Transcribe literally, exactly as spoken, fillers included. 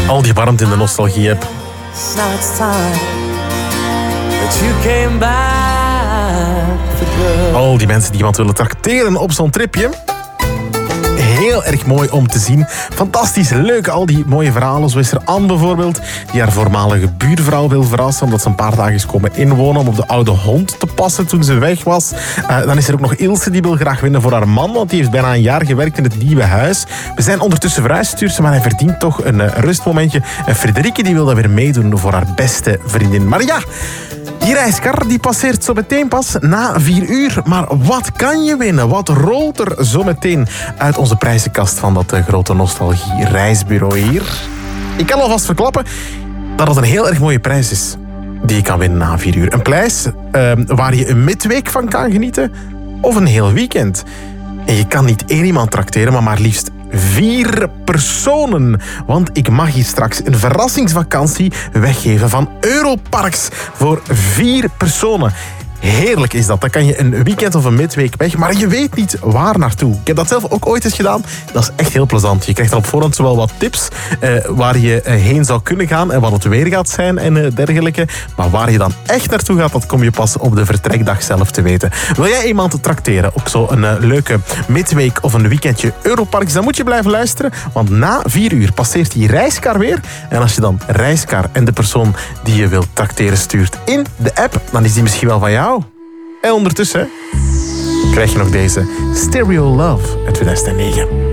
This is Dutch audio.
Al die warmte in de nostalgie heb. Al die mensen die iemand willen trakteren op zo'n tripje. Heel erg mooi om te zien. Fantastisch leuk, al die mooie verhalen. Zo is er Anne bijvoorbeeld, die haar voormalige buurvrouw wil verrassen omdat ze een paar dagen is komen inwonen om op de oude hond te passen toen ze weg was. Uh, dan is er ook nog Ilse, die wil graag winnen voor haar man, want die heeft bijna een jaar gewerkt in het nieuwe huis. We zijn ondertussen verhuisd, stuurt ze, maar hij verdient toch een uh, rustmomentje. En Frederike die wil dat weer meedoen voor haar beste vriendin. Maar ja, die reiskar die passeert zo meteen pas na vier uur. Maar wat kan je winnen? Wat rolt er zo meteen uit onze prijzenkast van dat uh, grote nostalgie-reisbureau hier? Ik kan alvast verklappen dat het een heel erg mooie prijs is die je kan winnen na vier uur. Een prijs uh, waar je een midweek van kan genieten of een heel weekend. En je kan niet één iemand trakteren, maar maar liefst vier personen. Want ik mag hier straks een verrassingsvakantie weggeven van Europarks voor vier personen. Heerlijk is dat. Dan kan je een weekend of een midweek weg, maar je weet niet waar naartoe. Ik heb dat zelf ook ooit eens gedaan. Dat is echt heel plezant. Je krijgt dan op voorhand zowel wat tips eh, waar je eh, heen zou kunnen gaan en wat het weer gaat zijn en eh, dergelijke. Maar waar je dan echt naartoe gaat, dat kom je pas op de vertrekdag zelf te weten. Wil jij iemand trakteren op zo'n uh, leuke midweek of een weekendje Europarks, dan moet je blijven luisteren, want na vier uur passeert die reiskar weer. En als je dan reiskar en de persoon die je wilt trakteren stuurt in de app, dan is die misschien wel van jou. En ondertussen krijg je nog deze Stereo Love uit tweeduizend negen.